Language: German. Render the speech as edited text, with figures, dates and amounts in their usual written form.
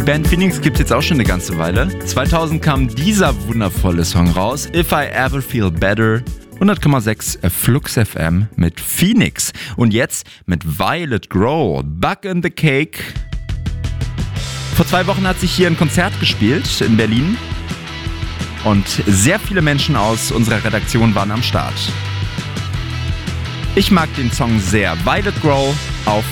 Band Phoenix gibt's jetzt auch schon eine ganze Weile. 2000 kam dieser wundervolle Song raus, If I Ever Feel Better. 100,6 Flux FM mit Phoenix. Und jetzt mit Violet Grow, Bug in the Cake. Vor 2 Wochen hat sich hier ein Konzert gespielt in Berlin. Und sehr viele Menschen aus unserer Redaktion waren am Start. Ich mag den Song sehr. Violet Grow auf